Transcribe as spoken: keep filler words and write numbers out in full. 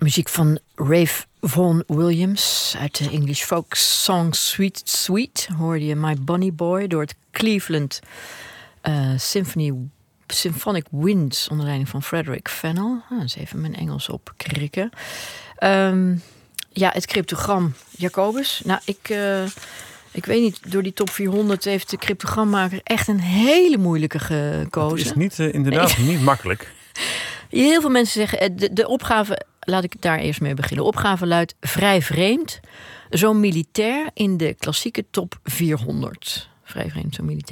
Muziek van Ralph Vaughan Williams uit de English folk song Sweet Sweet. Hoorde je My Bunny Boy door het Cleveland uh, Symphony, Symphonic Winds onder leiding van Frederick Fennell. Ah, eens even mijn Engels opkrikken. Um, ja, het cryptogram Jacobus. Nou, ik, uh, ik weet niet, door die top vierhonderd heeft de cryptogrammaker echt een hele moeilijke gekozen. Het is niet, uh, inderdaad niet makkelijk. Heel veel mensen zeggen, de, de opgave, laat ik daar eerst mee beginnen. De opgave luidt vrij vreemd. Zo'n militair in de klassieke top vierhonderd. Vrij vreemd, zo'n militair.